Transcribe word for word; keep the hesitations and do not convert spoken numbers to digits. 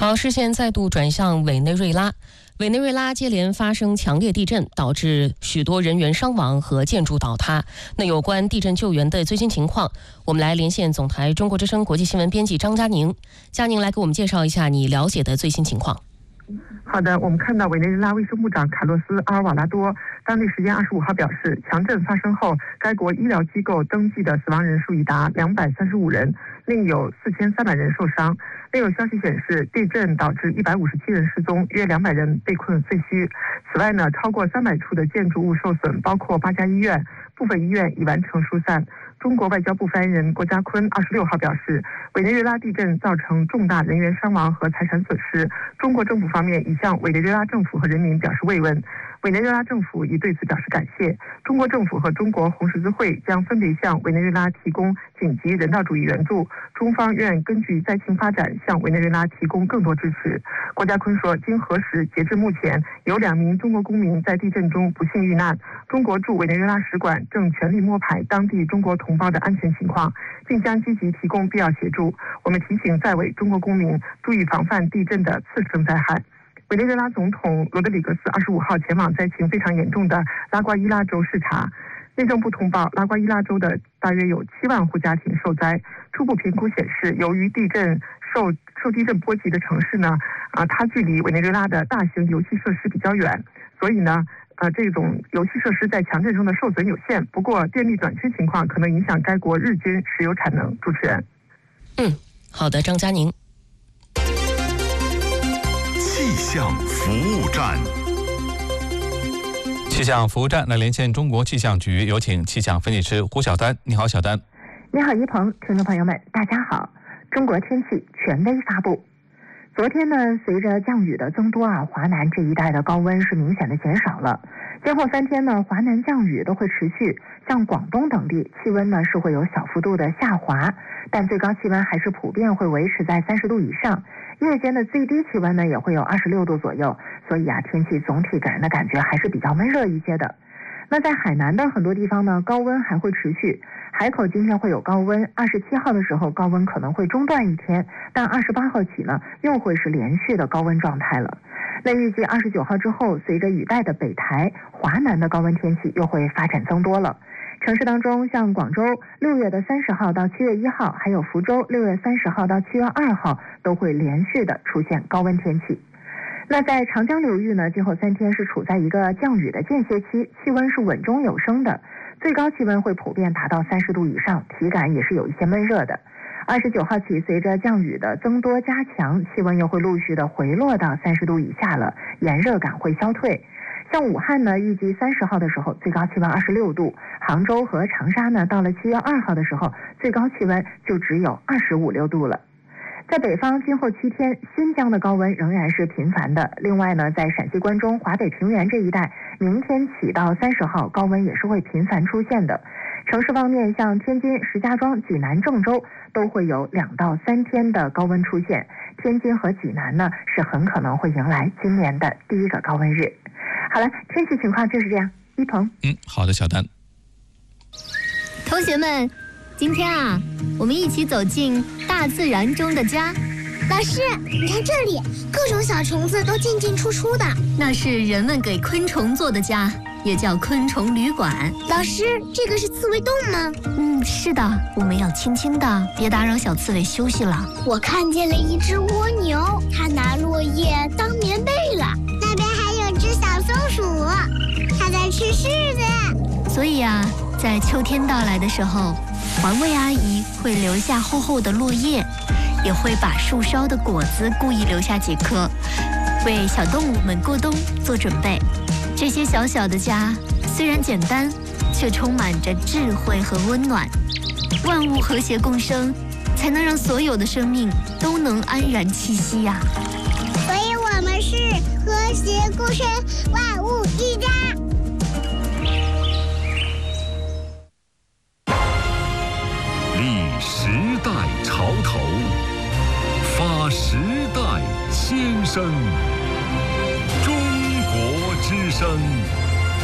好，视线再度转向委内瑞拉。委内瑞拉接连发生强烈地震，导致许多人员伤亡和建筑倒塌。那有关地震救援的最新情况，我们来连线总台中国之声国际新闻编辑张佳宁。佳宁来给我们介绍一下你了解的最新情况。 好的，我们看到委内瑞拉卫生部长卡洛斯·阿尔瓦拉多当地时间二十五号表示，强震发生后，该国医疗机构登记的死亡人数已达两百三十五人，另有四千三百人受伤。另有消息显示，地震导致一百五十七人失踪，约两百人被困废墟。此外呢，超过三百处的建筑物受损，包括八家医院，部分医院已完成疏散。中国外交部发言人郭家坤二十六号表示，委内瑞拉地震造成重大人员伤亡和财产损失，中国政府方面已向委内瑞拉政府和人民表示慰问。委内瑞拉政府已对此表示感谢。中国政府和中国红十字会将分别向委内瑞拉提供紧急人道主义援助，中方愿根据灾情发展向委内瑞拉提供更多支持。郭家坤说，经核实，截至目前有两名中国公民在地震中不幸遇难，中国驻委内瑞拉使馆正全力摸排当地中国同胞的安全情况，并将积极提供必要协助。我们提醒在委中国公民注意防范地震的次生灾害。委内瑞拉总统罗德里格斯二十五号前往灾情非常严重的拉瓜伊拉州视察。内政部通报，拉瓜伊拉州的大约有七万户家庭受灾。初步评估显示，由于地震受受地震波及的城市呢，啊，它距离委内瑞拉的大型油气设施比较远，所以呢，呃，这种油气设施在强震中的受损有限。不过，电力短缺情况可能影响该国日均石油产能。主持人， 嗯，好的，张佳宁。 气象服务站， 气象服务站来连线中国气象局，有请气象分析师胡晓丹。你好，小丹。 你好，一鹏，听众朋友们，大家好。中国天气权威发布。昨天呢，随着降雨的增多啊，华南这一带的高温是明显的减少了。今后三天呢，华南降雨都会持续，像广东等地气温呢是会有小幅度的下滑，但最高气温还是普遍会维持在三十度以上。夜间的最低气温呢也会有二十六度左右，所以啊，天气总体给人的感觉还是比较闷热一些的。那在海南的很多地方呢，高温还会持续。海口今天会有高温，二十七号的时候高温可能会中断一天，但二十八号起呢又会是连续的高温状态了。那预计二十九号之后，随着雨带的北抬，华南的高温天气又会发展增多了。城市当中，像广州六月的三十号到七月一号，还有福州六月三十号到七月二号都会连续的出现高温天气。那在长江流域呢，今后三天是处在一个降雨的间歇期，气温是稳中有升的，最高气温会普遍达到三十度以上，体感也是有一些闷热的。二十九号起，随着降雨的增多加强，气温又会陆续的回落到三十度以下了，炎热感会消退。像武汉呢，预计三十号的时候最高气温二十六度，杭州和长沙呢，到了七月二号的时候，最高气温就只有二十五六度了。在北方，今后七天，新疆的高温仍然是频繁的。另外呢，在陕西关中、华北平原这一带，明天起到三十号，高温也是会频繁出现的。城市方面，像天津、石家庄、济南、郑州都会有两到三天的高温出现。天津和济南呢，是很可能会迎来今年的第一个高温日。好了，天气情况就是这样。一鹏， 嗯，好的，小丹。 同学们，今天啊，我们一起走进大自然中的家。 老师，你看这里，各种小虫子都进进出出的。 那是人们给昆虫做的家，也叫昆虫旅馆。 老师，这个是刺猬洞吗？ 嗯，是的，我们要轻轻的，别打扰小刺猬休息了。 我看见了一只蜗牛，它拿落叶当棉被了。那边还有只小松鼠，它在吃柿子。 所以啊，在秋天到来的时候，环卫阿姨会留下厚厚的落叶，也会把树梢的果子故意留下几颗，为小动物们过冬做准备。这些小小的家虽然简单，却充满着智慧和温暖。万物和谐共生，才能让所有的生命都能安然栖息呀、啊。 所以我们是和谐共生，万物一家。 立时代潮头，发时代先声。中国之声。